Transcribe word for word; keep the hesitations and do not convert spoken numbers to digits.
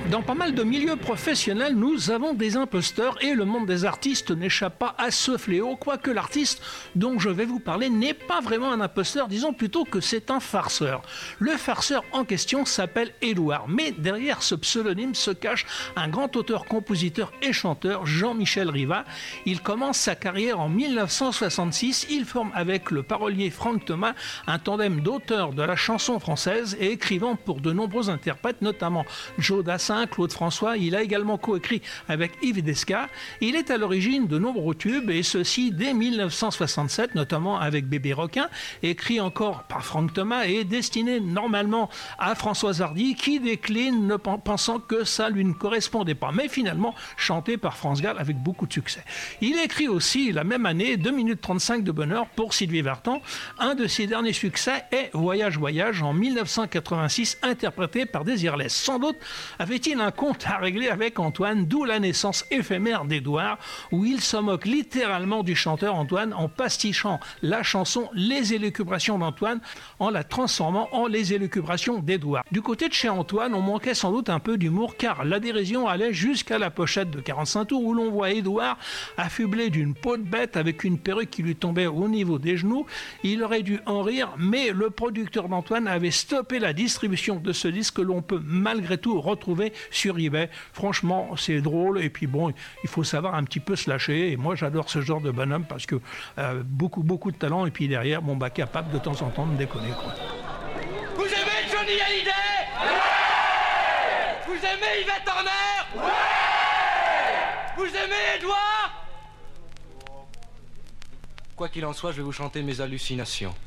Dans pas mal de milieux professionnels, nous avons des imposteurs et le monde des artistes n'échappe pas à ce fléau, quoique l'artiste dont je vais vous parler n'est pas vraiment un imposteur, disons plutôt que c'est un farceur. Le farceur en question s'appelle Édouard, mais derrière ce pseudonyme se cache un grand auteur, compositeur et chanteur, Jean-Michel Riva. Il commence sa carrière en mille neuf cent soixante-six, il forme avec le parolier Franck Thomas un tandem d'auteurs de la chanson française et écrivant pour de nombreux interprètes, notamment Joe Dassin, Claude François. Il a également coécrit avec Yves Desca. Il est à l'origine de nombreux tubes, et ceci dès mille neuf cent soixante-sept, notamment avec Bébé Requin, écrit encore par Franck Thomas et destiné normalement à Françoise Hardy, qui décline ne pensant que ça lui ne correspondait pas, mais finalement chanté par France Gall avec beaucoup de succès. Il écrit aussi la même année deux minutes trente-cinq de bonheur pour Sylvie Vartan. Un de ses derniers succès est Voyage Voyage en mille neuf cent quatre-vingt-six, interprété par Désirless. Sans doute avait-il un compte à régler avec Antoine, d'où la naissance éphémère d'Édouard, où il se moque littéralement du chanteur Antoine en pastichant la chanson Les élucubrations d'Antoine en la transformant en Les élucubrations d'Édouard. Du côté de chez Antoine, on manquait sans doute un peu d'humour, car la dérision allait jusqu'à la pochette de quarante-cinq tours où l'on voit Édouard affublé d'une peau de bête avec une perruque qui lui tombait au niveau des genoux. Il aurait dû en rire, mais le producteur d'Antoine avait stoppé la distribution de ce disque que l'on peut malgré tout retrouver sur eBay. Franchement, c'est drôle, et puis bon, il faut savoir un petit peu se lâcher, et moi j'adore ce genre de bonhomme parce que euh, beaucoup beaucoup de talent, et puis derrière, bon bah capable de temps en temps de déconner, quoi. Vous aimez Johnny Hallyday? Ouais! Vous aimez Yvette Horner? Ouais! Vous aimez Édouard? Quoi qu'il en soit, je vais vous chanter mes hallucinations.